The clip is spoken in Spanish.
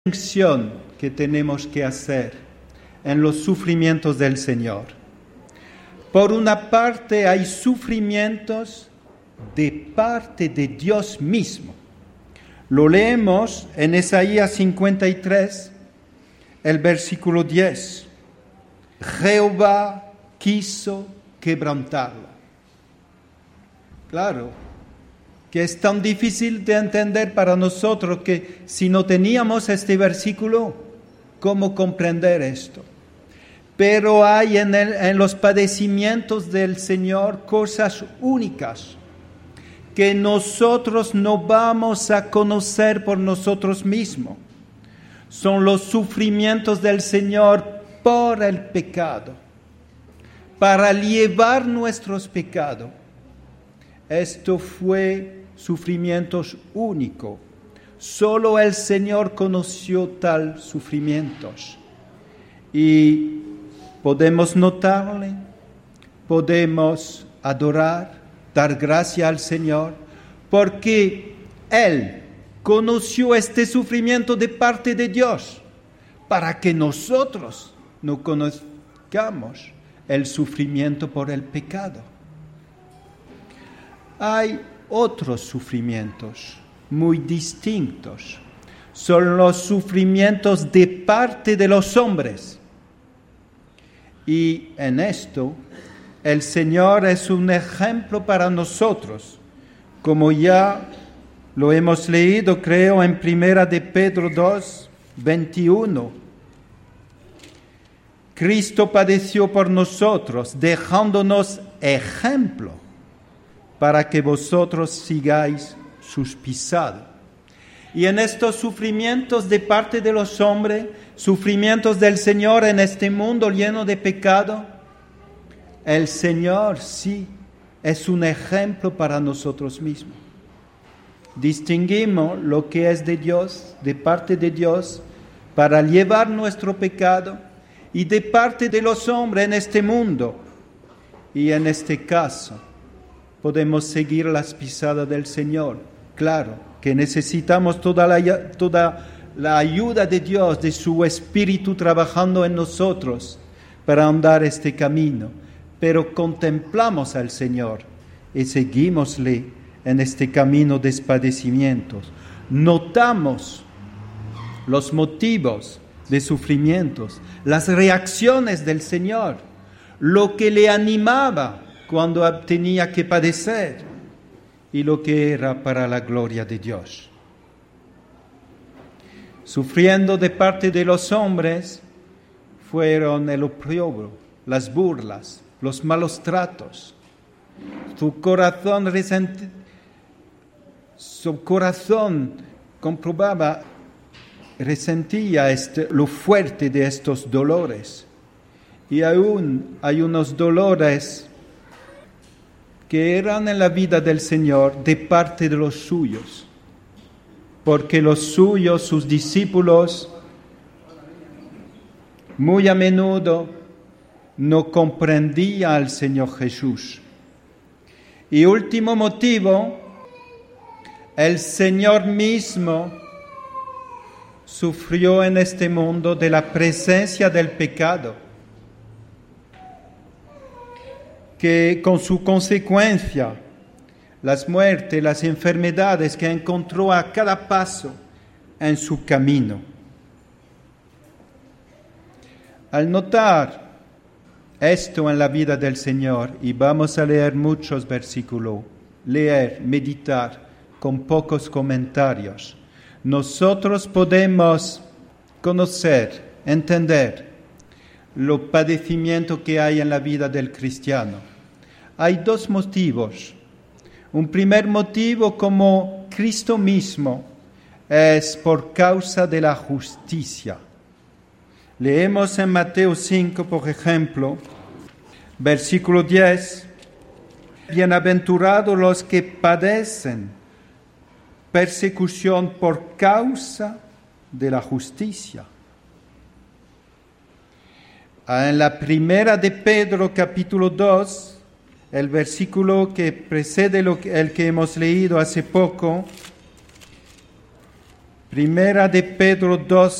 distinción que tenemos que hacer en los sufrimientos del Señor. Por una parte, hay sufrimientos de parte de Dios mismo. Lo leemos en Isaías 53, el versículo 10. Jehová quiso quebrantarla. Claro, que es tan difícil de entender para nosotros que si no teníamos este versículo, ¿cómo comprender esto? Pero hay en los padecimientos del Señor cosas únicas que nosotros no vamos a conocer por nosotros mismos. Son los sufrimientos del Señor por el pecado, para llevar nuestros pecados. Esto fue sufrimientos únicos. Solo el Señor conoció tal sufrimientos. Y podemos notarle, podemos adorar, dar gracia al Señor, porque Él conoció este sufrimiento de parte de Dios, para que nosotros no conozcamos el sufrimiento por el pecado. Hay otros sufrimientos muy distintos. Son los sufrimientos de parte de los hombres. Y en esto, el Señor es un ejemplo para nosotros, como ya lo hemos leído, creo, en 1 de Pedro 2, 21. Cristo padeció por nosotros, dejándonos ejemplo para que vosotros sigáis sus pisadas. Y en estos sufrimientos de parte de los hombres, sufrimientos del Señor en este mundo lleno de pecado, el Señor sí es un ejemplo para nosotros mismos. Distinguimos lo que es de Dios, de parte de Dios, para llevar nuestro pecado, y de parte de los hombres en este mundo. Y en este caso, podemos seguir las pisadas del Señor. Claro que necesitamos toda la ayuda de Dios, de su Espíritu trabajando en nosotros para andar este camino. Pero contemplamos al Señor y seguimosle en este camino de padecimientos. Notamos los motivos de sufrimientos, las reacciones del Señor, lo que le animaba cuando tenía que padecer y lo que era para la gloria de Dios. Sufriendo de parte de los hombres fueron el oprobio, las burlas, los malos tratos. Su corazón comprobaba, resentía lo fuerte de estos dolores. Y aún hay unos dolores que eran en la vida del Señor de parte de los suyos, porque los suyos, sus discípulos, muy a menudo no comprendían al Señor Jesús. Y último motivo, el Señor mismo sufrió en este mundo de la presencia del pecado, que con su consecuencia, las muertes, las enfermedades que encontró a cada paso en su camino. Al notar esto en la vida del Señor, y vamos a leer muchos versículos, leer, meditar con pocos comentarios, nosotros podemos conocer, entender los padecimientos que hay en la vida del cristiano. Hay dos motivos. Un primer motivo, como Cristo mismo, es por causa de la justicia. Leemos en Mateo 5, por ejemplo, versículo 10, bienaventurados los que padecen persecución por causa de la justicia. En la primera de Pedro, capítulo 2, el versículo que precede el que hemos leído hace poco, Primera de Pedro 2,